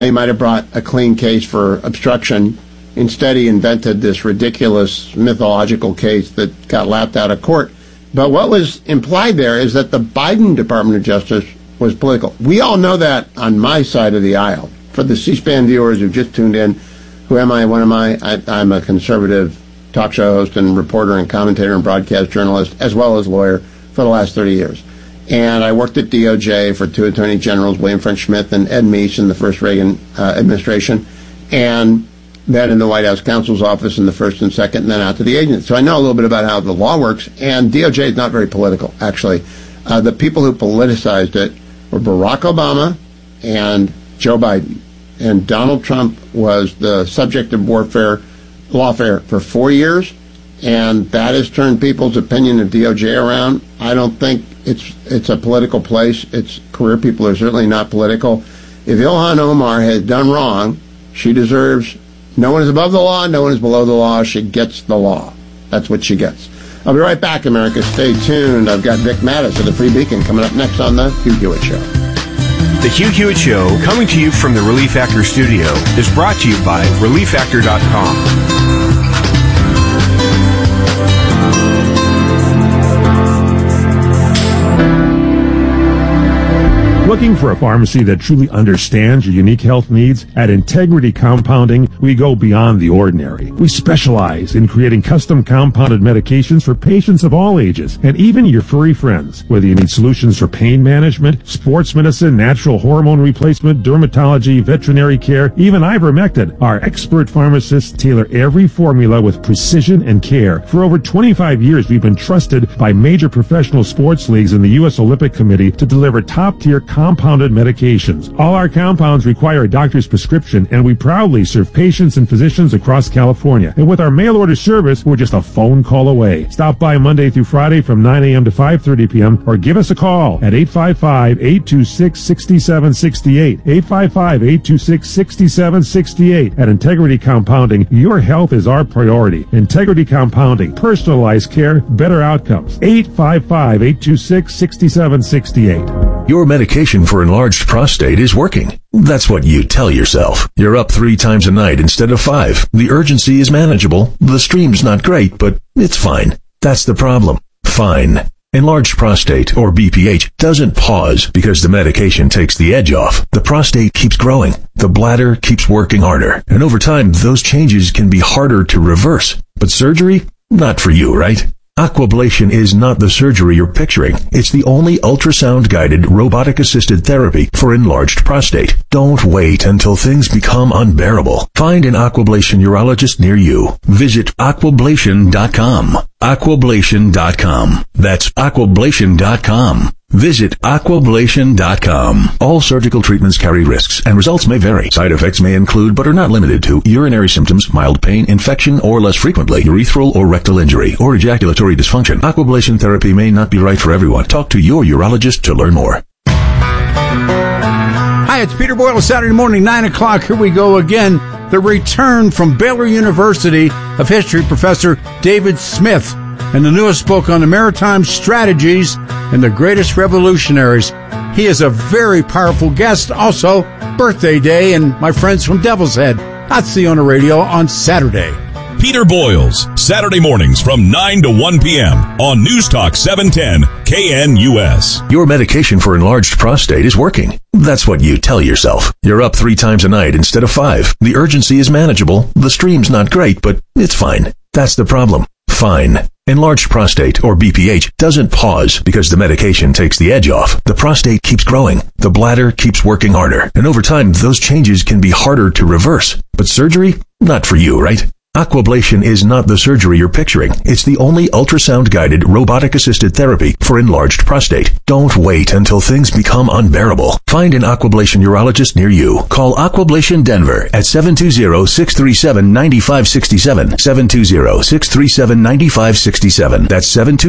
he might have brought a clean case for obstruction. Instead, he invented this ridiculous mythological case that got laughed out of court. But what was implied there is that the Biden Department of Justice was political. We all know that on my side of the aisle. For the C-SPAN viewers who just tuned in, who am I? What am I? I'm a conservative talk show host and reporter and commentator and broadcast journalist, as well as lawyer for the last 30 years. And I worked at DOJ for two attorney generals, William French Smith and Ed Meese, in the first Reagan administration, and then in the White House counsel's office in the first and second, and then out to the agency. So I know a little bit about how the law works, and DOJ is not very political, actually. The people who politicized it were Barack Obama and Joe Biden. And Donald Trump was the subject of lawfare for 4 years, and that has turned people's opinion of DOJ around. I don't think it's a political place. Its career people are certainly not political. If Ilhan Omar has done wrong, she deserves, no one is above the law, no one is below the law. She gets the law. That's what she gets. I'll be right back, America. Stay tuned. I've got Vic Mattis of the Free Beacon coming up next on The Hugh Hewitt Show. The Hugh Hewitt Show, coming to you from the Relief Factor studio, is brought to you by ReliefFactor.com. Looking for a pharmacy that truly understands your unique health needs? At Integrity Compounding, we go beyond the ordinary. We specialize in creating custom compounded medications for patients of all ages, and even your furry friends. Whether you need solutions for pain management, sports medicine, natural hormone replacement, dermatology, veterinary care, even ivermectin, our expert pharmacists tailor every formula with precision and care. For over 25 years, we've been trusted by major professional sports leagues and the U.S. Olympic Committee to deliver top-tier compounded medications. All our compounds require a doctor's prescription, and we proudly serve patients and physicians across California. And with our mail-order service, we're just a phone call away. Stop by Monday through Friday from 9 a.m. to 5:30 p.m. or give us a call at 855-826-6768. 855-826-6768. At Integrity Compounding, your health is our priority. Integrity Compounding. Personalized care, better outcomes. 855-826-6768. Your medication for enlarged prostate is working. That's what you tell yourself. You're up 3 times a night instead of 5. The urgency is manageable. The stream's not great, but it's fine. That's the problem. Fine. Enlarged prostate, or BPH, doesn't pause because the medication takes the edge off. The prostate keeps growing. The bladder keeps working harder. And over time, those changes can be harder to reverse. But surgery? Not for you, right? Aquablation is not the surgery you're picturing. It's the only ultrasound-guided, robotic-assisted therapy for enlarged prostate. Don't wait until things become unbearable. Find an Aquablation urologist near you. Visit Aquablation.com. Aquablation.com. That's Aquablation.com. Visit Aquablation.com. All surgical treatments carry risks, and results may vary. Side effects may include, but are not limited to, urinary symptoms, mild pain, infection, or less frequently, urethral or rectal injury, or ejaculatory dysfunction. Aquablation therapy may not be right for everyone. Talk to your urologist to learn more. Hi, it's Peter Boyle, Saturday morning, 9 o'clock. Here we go again. The return from Baylor University of History Professor David Smith, and the newest book on the maritime strategies and the greatest revolutionaries. He is a very powerful guest. Also, birthday day, and my friends from Devil's Head. I'll see you on the radio on Saturday. Peter Boyles, Saturday mornings from 9 to 1 p.m. on News Talk 710 KNUS. Your medication for enlarged prostate is working. That's what you tell yourself. You're up 3 times a night instead of 5. The urgency is manageable. The stream's not great, but it's fine. That's the problem. Fine. Enlarged prostate, or BPH, doesn't pause because the medication takes the edge off. The prostate keeps growing. The bladder keeps working harder. And over time, those changes can be harder to reverse. But surgery? Not for you, right? Aquablation is not the surgery you're picturing. It's the only ultrasound-guided, robotic-assisted therapy for enlarged prostate. Don't wait until things become unbearable. Find an Aquablation urologist near you. Call Aquablation Denver at 720-637-9567. 720-637-9567. That's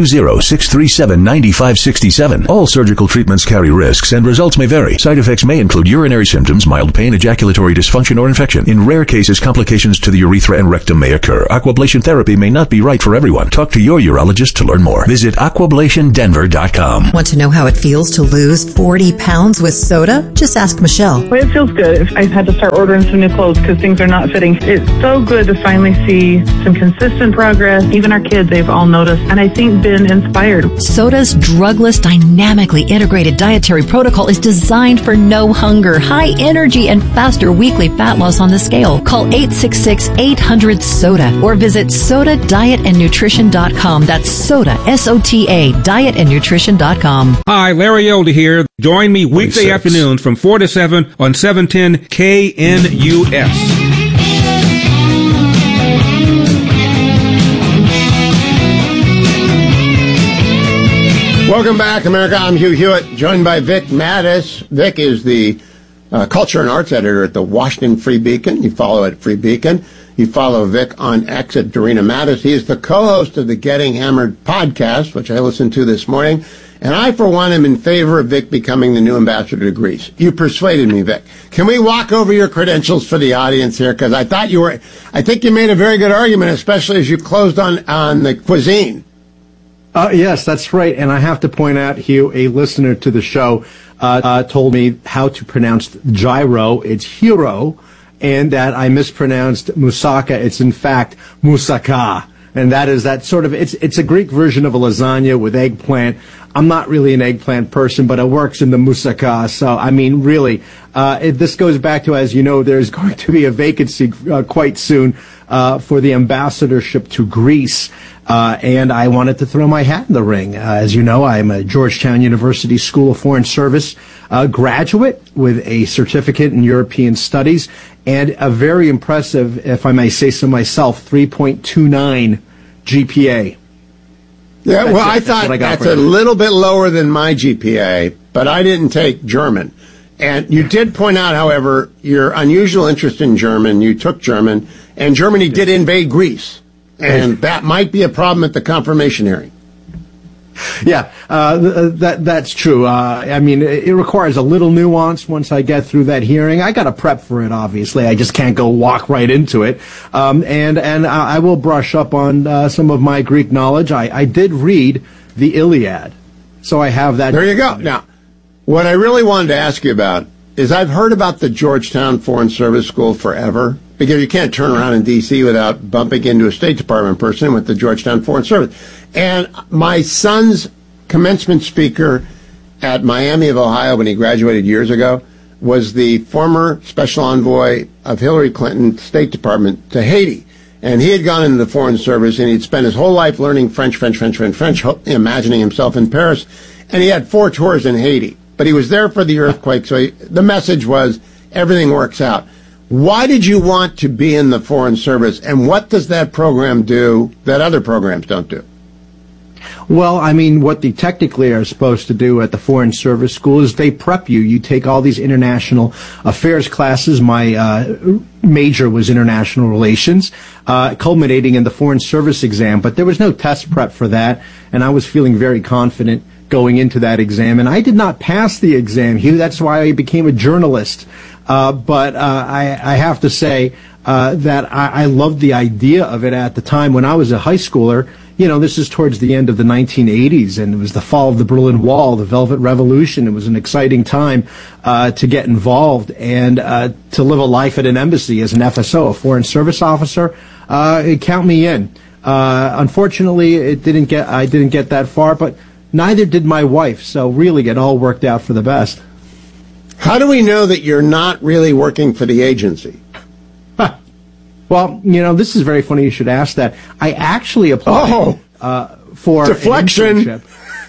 720-637-9567. All surgical treatments carry risks, and results may vary. Side effects may include urinary symptoms, mild pain, ejaculatory dysfunction, or infection. In rare cases, complications to the urethra and rectum symptom may occur. Aquablation therapy may not be right for everyone. Talk to your urologist to learn more. Visit aquablationdenver.com. Want to know how it feels to lose 40 pounds with soda? Just ask Michelle. Well, it feels good. I've had to start ordering some new clothes because things are not fitting. It's so good to finally see some consistent progress. Even our kids, they've all noticed, and I think been inspired. Soda's drugless, dynamically integrated dietary protocol is designed for no hunger, high energy, and faster weekly fat loss on the scale. Call 866-800-SODA or visit SODADietAndNutrition.com. That's SODA, S-O-T-A, dietandnutrition.com. Hi, Larry Elder here. Join me weekday afternoons from 4 to 7 on 710 KNUS. Welcome back, America. I'm Hugh Hewitt, joined by Vic Mattis. Vic is the culture and arts editor at the Washington Free Beacon. You follow it at Free Beacon. You follow Vic on X at Dorina Mattis. He is the co-host of the Getting Hammered podcast, which I listened to this morning. And I, for one, am in favor of Vic becoming the new ambassador to Greece. You persuaded me, Vic. Can we walk over your credentials for the audience here? Because I think you made a very good argument, especially as you closed on the cuisine. Yes, that's right. And I have to point out, Hugh, a listener to the show told me how to pronounce gyro. It's hero. And that I mispronounced moussaka. It's, in fact, moussaka. And that is that sort of, it's a Greek version of a lasagna with eggplant. I'm not really an eggplant person, but it works in the moussaka. So, I mean, really, this goes back to, as you know, there's going to be a vacancy quite soon for the ambassadorship to Greece. And I wanted to throw my hat in the ring. As you know, I'm a Georgetown University School of Foreign Service graduate with a certificate in European Studies and a very impressive, if I may say so myself, 3.29 GPA. Yeah, well, I thought that's a little bit lower than my GPA, but I didn't take German. And you did point out, however, your unusual interest in German. You took German, and Germany did invade Greece. And that might be a problem at the confirmation hearing. Yeah, that's true. I mean, it requires a little nuance once I get through that hearing. I got to prep for it, obviously. I just can't go walk right into it. And I will brush up on some of my Greek knowledge. I did read the Iliad, so I have that. There you go. Now, what I really wanted to ask you about is I've heard about the Georgetown Foreign Service School forever, because you can't turn around in D.C. without bumping into a State Department person with the Georgetown Foreign Service. And my son's commencement speaker at Miami of Ohio when he graduated years ago was the former special envoy of Hillary Clinton's State Department to Haiti. And he had gone into the Foreign Service, and he'd spent his whole life learning French, imagining himself in Paris. And he had 4 tours in Haiti. But he was there for the earthquake, so the message was everything works out. Why did you want to be in the Foreign Service, and what does that program do that other programs don't do? Well, I mean, what they technically are supposed to do at the Foreign Service School is they prep you. You take all these international affairs classes. My major was international relations, culminating in the Foreign Service exam. But there was no test prep for that, and I was feeling very confident going into that exam. And I did not pass the exam, Hugh. That's why I became a journalist. But I have to say that I loved the idea of it at the time when I was a high schooler. You know, this is towards the end of the 1980s, and it was the fall of the Berlin Wall, the Velvet Revolution. It was an exciting time to get involved and to live a life at an embassy as an FSO, a Foreign Service officer. Count me in. Unfortunately, I didn't get that far, but neither did my wife. So really, it all worked out for the best. How do we know that you're not really working for the agency? Well, you know, this is very funny you should ask that. I actually applied for deflection. An internship.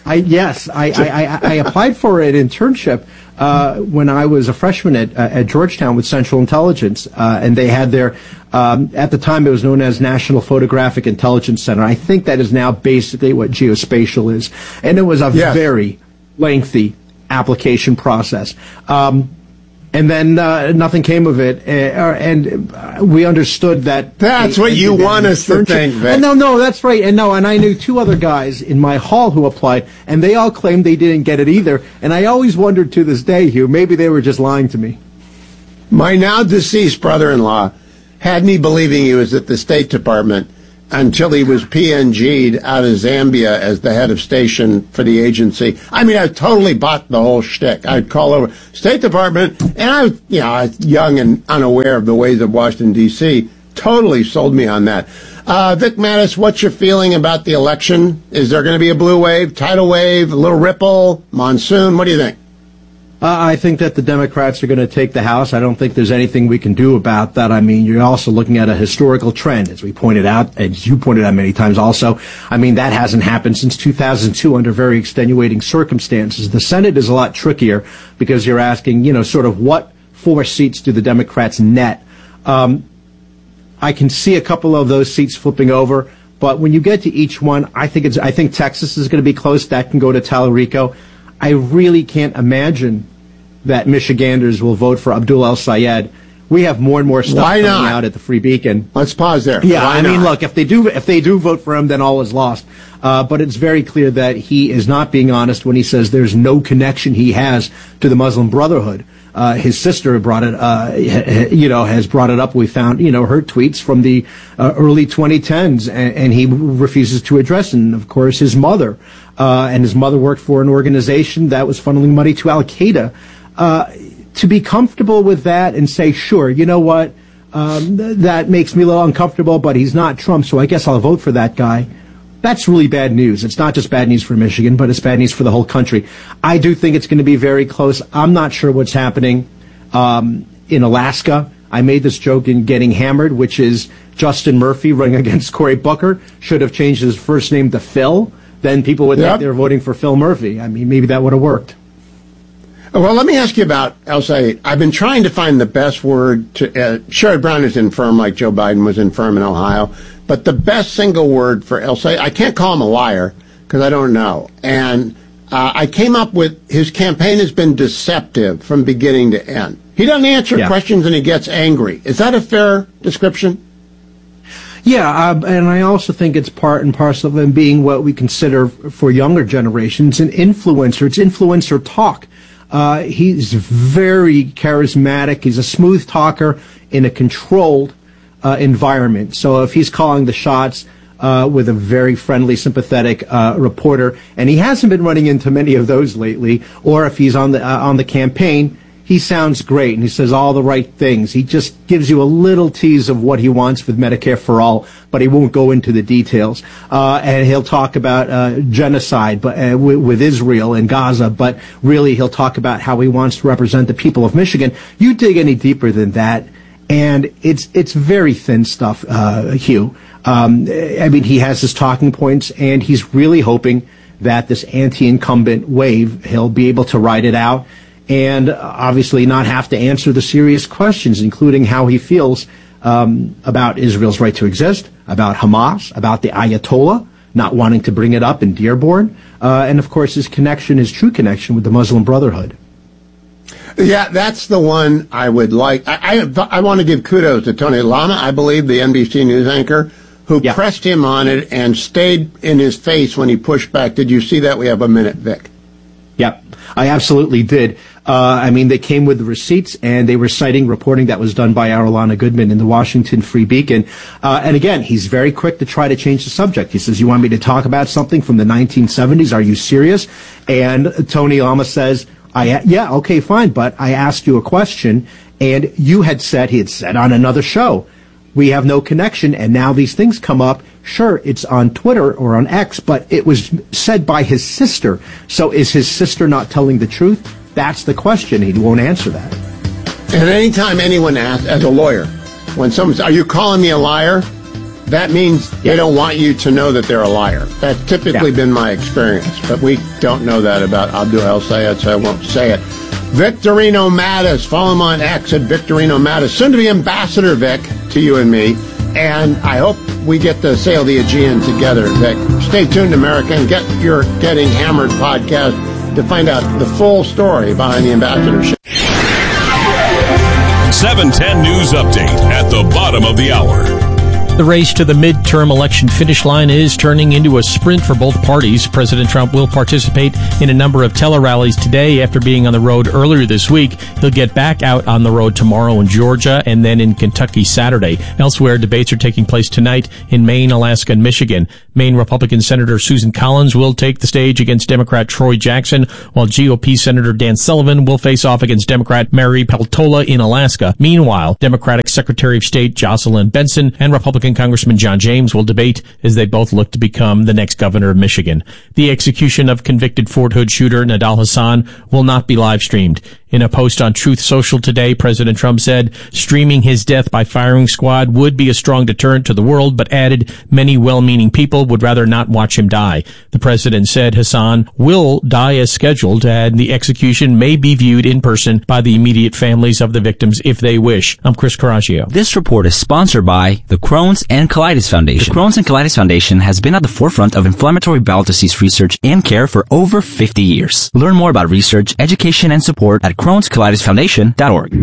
I applied for an internship when I was a freshman at Georgetown with Central Intelligence, and they had their, at the time it was known as National Photographic Intelligence Center. I think that is now basically what geospatial is. And it was a very lengthy application process. And then nothing came of it, and we understood that. That's what you want us to think, Vic. No, that's right. And I knew 2 other guys in my hall who applied, and they all claimed they didn't get it either. And I always wondered to this day, Hugh, maybe they were just lying to me. My now deceased brother-in-law had me believing he was at the State Department until he was PNG'd out of Zambia as the head of station for the agency. I mean, I totally bought the whole shtick. I'd call over State Department, and I was young and unaware of the ways of Washington, D.C., totally sold me on that. Vic Mattis, what's your feeling about the election? Is there going to be a blue wave, tidal wave, a little ripple, monsoon? What do you think? I think that the Democrats are going to take the House. I don't think there's anything we can do about that. I mean, you're also looking at a historical trend, as we pointed out, as you pointed out many times also. I mean, that hasn't happened since 2002 under very extenuating circumstances. The Senate is a lot trickier because you're asking, sort of what 4 seats do the Democrats net? I can see a couple of those seats flipping over, but when you get to each one, I think Texas is going to be close. That can go to Talarico. I really can't imagine that Michiganders will vote for Abdul El-Sayed. We have more and more stuff coming out at the Free Beacon. Let's pause there. Yeah, I mean, look, if they do vote for him, then all is lost. But it's very clear that he is not being honest when he says there's no connection he has to the Muslim Brotherhood. His sister brought it, has brought it up. We found, her tweets from the early 2010s, and he refuses to address it. And of course, his mother, worked for an organization that was funneling money to Al-Qaeda. To be comfortable with that and say, sure, you know what, that makes me a little uncomfortable, but he's not Trump, so I guess I'll vote for that guy. That's really bad news. It's not just bad news for Michigan, but it's bad news for the whole country. I do think it's going to be very close. I'm not sure what's happening in Alaska. I made this joke in Getting Hammered, which is Justin Murphy running against Cory Booker should have changed his first name to Phil. Then people would think they were voting for Phil Murphy. I mean, maybe that would have worked. Well, let me ask you about El-Sayed. I've been trying to find the best word to... Sherrod Brown is infirm like Joe Biden was infirm in Ohio, but the best single word for El-Sayed, I can't call him a liar because I don't know. And I came up with his campaign has been deceptive from beginning to end. He doesn't answer questions and he gets angry. Is that a fair description? Yeah, and I also think it's part and parcel of him being what we consider for younger generations an influencer. It's influencer talk. He's very charismatic. He's a smooth talker in a controlled environment. So if he's calling the shots with a very friendly, sympathetic reporter, and he hasn't been running into many of those lately, or if he's on the campaign, he sounds great and he says all the right things. He just gives you a little tease of what he wants with Medicare for all, but he won't go into the details. And he'll talk about genocide with Israel and Gaza, but really he'll talk about how he wants to represent the people of Michigan. You dig any deeper than that, and it's very thin stuff, Hugh. I mean, he has his talking points, and he's really hoping that this anti-incumbent wave, he'll be able to ride it out and obviously not have to answer the serious questions, including how he feels about Israel's right to exist, about Hamas, about the Ayatollah, not wanting to bring it up in Dearborn, and of course his true connection with the Muslim Brotherhood. Yeah, that's the one I would like. I want to give kudos to Tony Lama, I believe, the NBC News anchor, who pressed him on it and stayed in his face when he pushed back. Did you see that? We have a minute, Vic. Yep, I absolutely did. I mean, they came with the receipts, and they were citing reporting that was done by Arlana Goodman in the Washington Free Beacon. And again, he's very quick to try to change the subject. He says, you want me to talk about something from the 1970s? Are you serious? And Tony Lama says, yeah, okay, fine, but I asked you a question, and he had said on another show, we have no connection, and now these things come up. Sure, it's on Twitter or on X, but it was said by his sister. So is his sister not telling the truth? That's the question. He won't answer that. And anytime anyone asks, as a lawyer, when someone says, are you calling me a liar? That means they don't want you to know that they're a liar. That's typically been my experience, but we don't know that about Abdul El-Sayed, so I won't say it. Victorino Mattis, follow him on X at Victorino Mattis, soon to be Ambassador Vic to you and me, and I hope we get to sail the Aegean together, Vic. Stay tuned, America, and get your Getting Hammered podcast to find out the full story behind the ambassadorship. 710 News Update at the bottom of the hour. The race to the midterm election finish line is turning into a sprint for both parties. President Trump will participate in a number of tele-rallies today after being on the road earlier this week. He'll get back out on the road tomorrow in Georgia and then in Kentucky Saturday. Elsewhere, debates are taking place tonight in Maine, Alaska, and Michigan. Maine Republican Senator Susan Collins will take the stage against Democrat Troy Jackson, while GOP Senator Dan Sullivan will face off against Democrat Mary Peltola in Alaska. Meanwhile, Democratic Secretary of State Jocelyn Benson and Republican Congressman John James will debate as they both look to become the next governor of Michigan. The execution of convicted Fort Hood shooter Nidal Hasan will not be live streamed. In a post on Truth Social today, President Trump said streaming his death by firing squad would be a strong deterrent to the world, but added many well-meaning people would rather not watch him die. The president said Hasan will die as scheduled, and the execution may be viewed in person by the immediate families of the victims if they wish. I'm Chris Caraccio. This report is sponsored by the Crohn's and Colitis Foundation. The Crohn's and Colitis Foundation has been at the forefront of inflammatory bowel disease research and care for over 50 years. Learn more about research, education, and support at Crohn'sColitisFoundation.org.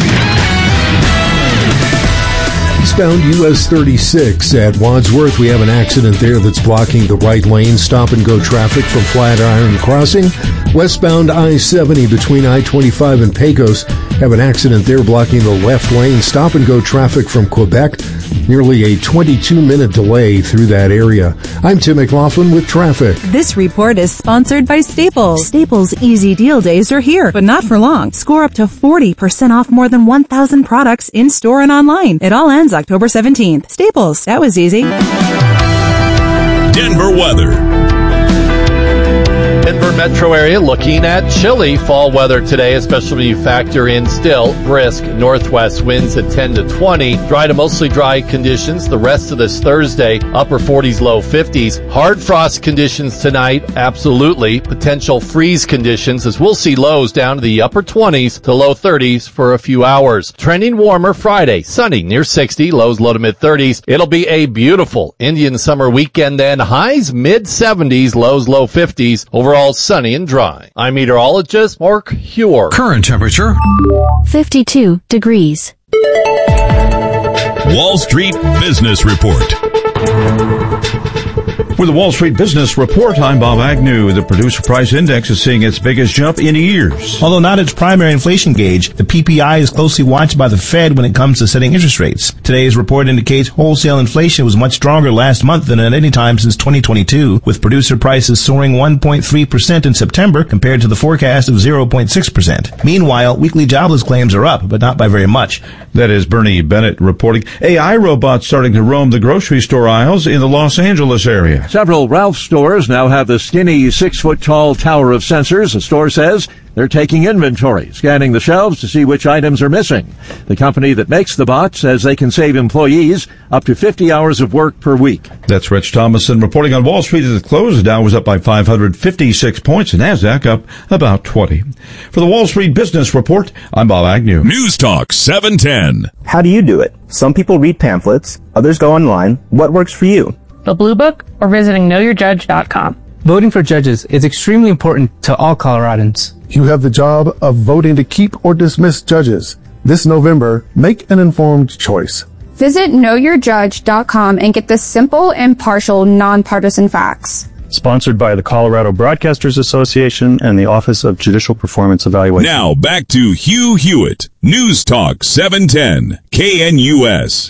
Eastbound US 36 at Wadsworth, we have an accident there that's blocking the right lane. Stop and go traffic from Flatiron Crossing. Westbound I-70 between I-25 and Pecos, have an accident there blocking the left lane. Stop and go traffic from Quebec. Nearly a 22-minute delay through that area. I'm Tim McLaughlin with traffic. This report is sponsored by Staples. Staples Easy Deal Days are here, but not for long. Score up to 40% off more than 1,000 products in-store and online. It all ends October 17th. Staples, that was easy. Denver weather. Denver metro area looking at chilly fall weather today, especially when you factor in still brisk northwest winds at 10 to 20. Dry to mostly dry conditions the rest of this Thursday, upper 40s, low 50s. Hard frost conditions tonight, absolutely. Potential freeze conditions as we'll see lows down to the upper 20s to low 30s for a few hours. Trending warmer Friday, sunny near 60, lows low to mid 30s. It'll be a beautiful Indian summer weekend then. Highs mid 70s, lows low 50s. Overall sunny and dry. I'm meteorologist Mark Huer. Current temperature 52 degrees. Wall Street Business Report. With the Wall Street Business Report, I'm Bob Agnew. The Producer Price Index is seeing its biggest jump in years. Although not its primary inflation gauge, the PPI is closely watched by the Fed when it comes to setting interest rates. Today's report indicates wholesale inflation was much stronger last month than at any time since 2022, with producer prices soaring 1.3% in September compared to the forecast of 0.6%. Meanwhile, weekly jobless claims are up, but not by very much. That is Bernie Bennett reporting. AI robots starting to roam the grocery store aisles in the Los Angeles area. Several Ralph stores now have the skinny 6-foot-tall tower of sensors. The store says they're taking inventory, scanning the shelves to see which items are missing. The company that makes the bot says they can save employees up to 50 hours of work per week. That's Rich Thomason reporting on Wall Street at the close. The Dow was up by 556 points and NASDAQ up about 20. For the Wall Street Business Report, I'm Bob Agnew. News Talk 710. How do you do it? Some people read pamphlets, others go online. What works for you? The Blue Book or visiting knowyourjudge.com. Voting for judges is extremely important to all Coloradans. You have the job of voting to keep or dismiss judges. This November, make an informed choice. Visit knowyourjudge.com and get the simple, impartial, nonpartisan facts. Sponsored by the Colorado Broadcasters Association and the Office of Judicial Performance Evaluation. Now back to Hugh Hewitt. News Talk 710 KNUS.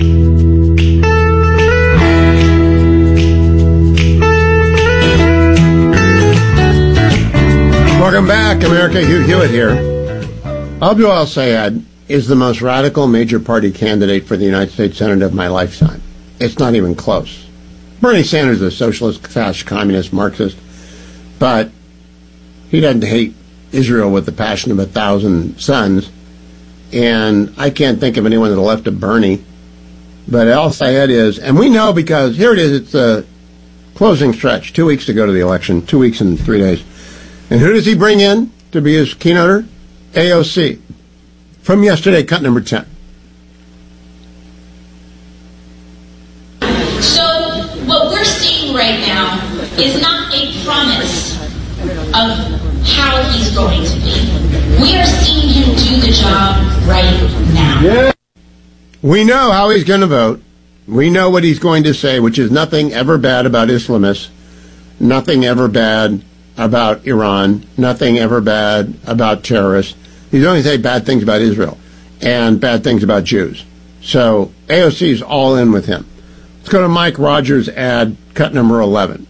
Welcome back, America. Hugh Hewitt here. Abdul al-Sayed is the most radical major party candidate for the United States Senate of my lifetime. It's not even close. Bernie Sanders is a socialist, fascist, communist, Marxist, but he doesn't hate Israel with the passion of 1,000 suns. And I can't think of anyone to the left of Bernie, but al-Sayed is. And we know because, here it is, it's a closing stretch, 2 weeks to go to the election, 2 weeks and 3 days. And who does he bring in to be his keynoter? AOC. From yesterday, cut number 10. So what we're seeing right now is not a promise of how he's going to be. We are seeing him do the job right now. Yeah. We know how he's going to vote. We know what he's going to say, which is nothing ever bad about Islamists, nothing ever bad about Iran, nothing ever bad about terrorists. He's only say bad things about Israel and bad things about Jews. So AOC is all in with him. Let's go to Mike Rogers' ad, cut number 11.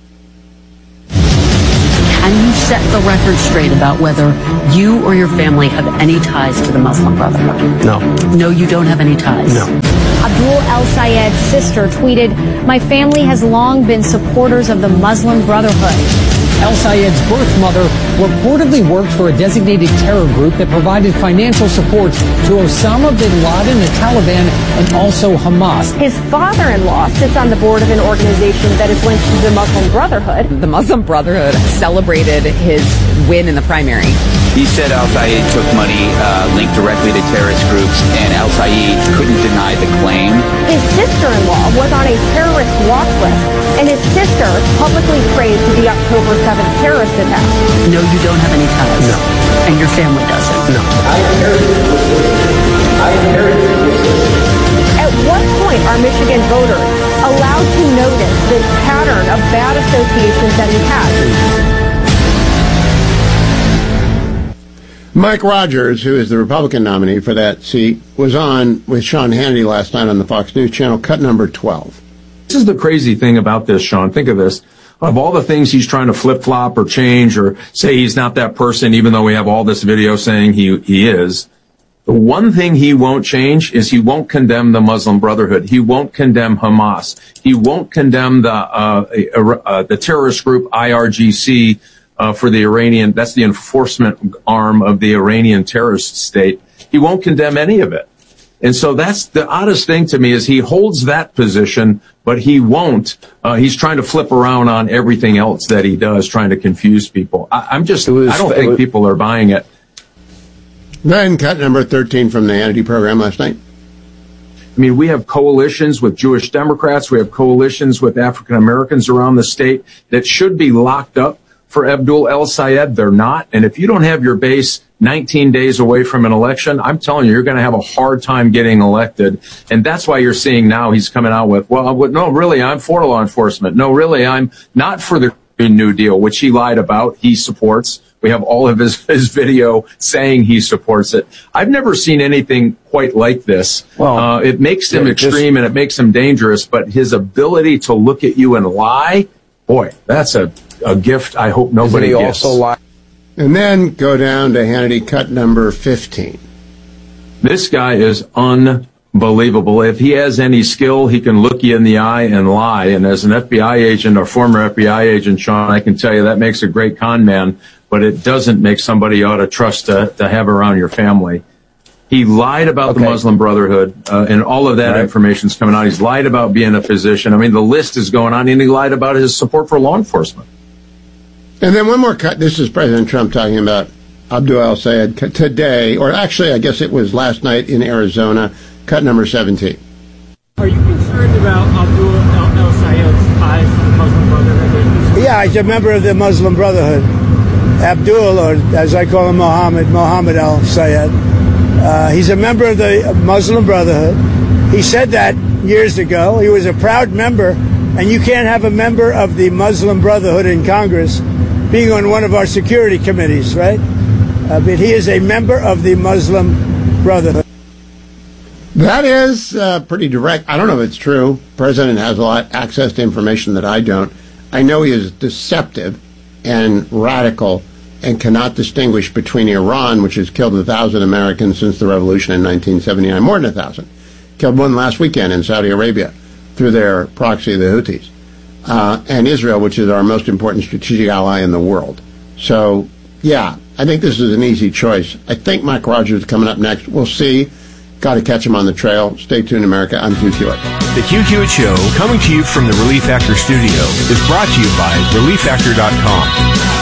Can you set the record straight about whether you or your family have any ties to the Muslim Brotherhood? No. No, you don't have any ties? No. Abdul El Sayed's sister tweeted, "My family has long been supporters of the Muslim Brotherhood." El Sayed's birth mother reportedly worked for a designated terror group that provided financial support to Osama bin Laden, the Taliban, and also Hamas. His father-in-law sits on the board of an organization that is linked to the Muslim Brotherhood. The Muslim Brotherhood celebrated his win in the primary. He said Al Sayed took money linked directly to terrorist groups, and Al Sayed couldn't deny the claim. His sister-in-law was on a terrorist watch list, and his sister publicly praised the October 7th terrorist attack. No, you don't have any ties? No. And your family doesn't? No. At what point are Michigan voters allowed to notice this pattern of bad associations that he has? Mike Rogers, who is the Republican nominee for that seat, was on with Sean Hannity last night on the Fox News Channel, cut number 12. This is the crazy thing about this, Sean. Think of this. Of all the things he's trying to flip-flop or change or say he's not that person, even though we have all this video saying he is, the one thing he won't change is he won't condemn the Muslim Brotherhood. He won't condemn Hamas. He won't condemn the terrorist group IRGC, for the Iranian, that's the enforcement arm of the Iranian terrorist state. He won't condemn any of it. And so that's the oddest thing to me is he holds that position, but he won't. He's trying to flip around on everything else that he does, trying to confuse people. I don't think people are buying it. Then cut number 13 from the Hannity program last night. I mean, we have coalitions with Jewish Democrats. We have coalitions with African Americans around the state that should be locked up for Abdul El Sayed. They're not. And if you don't have your base 19 days away from an election, I'm telling you, you're going to have a hard time getting elected. And that's why you're seeing now he's coming out with, well, no, really, I'm for law enforcement. No, really, I'm not for the Green New Deal, which he lied about. He supports. We have all of his video saying he supports it. I've never seen anything quite like this. Well, it makes him extreme and it makes him dangerous, but his ability to look at you and lie, boy, that's a gift I hope nobody gets. And then go down to Hannity cut number 15. This guy is unbelievable. If he has any skill, he can look you in the eye and lie. And as an FBI agent or former FBI agent, Sean, I can tell you that makes a great con man, but it doesn't make somebody you ought to trust to have around your family. He lied about the Muslim Brotherhood, and all of that information is coming out. He's lied about being a physician. I mean, the list is going on, and he lied about his support for law enforcement. And then one more cut. This is President Trump talking about Abdul El Sayed today, or actually, I guess it was last night in Arizona, cut number 17. Are you concerned about Abdul El Sayed's ties to the Muslim Brotherhood? Yeah, he's a member of the Muslim Brotherhood. Abdul, or as I call him, Mohammed El Sayed. He's a member of the Muslim Brotherhood. He said that years ago. He was a proud member, and you can't have a member of the Muslim Brotherhood in Congress being on one of our security committees, right? But he is a member of the Muslim Brotherhood. That is pretty direct. I don't know if it's true. The president has a lot of access to information that I don't. I know he is deceptive and radical and cannot distinguish between Iran, which has killed 1,000 Americans since the revolution in 1979, more than 1,000. Killed one last weekend in Saudi Arabia through their proxy, the Houthis. And Israel, which is our most important strategic ally in the world. So, yeah, I think this is an easy choice. I think Mike Rogers is coming up next. We'll see. Got to catch him on the trail. Stay tuned, America. I'm Hugh Hewitt. The Hugh Hewitt Show, coming to you from the Relief Factor studio, is brought to you by ReliefFactor.com.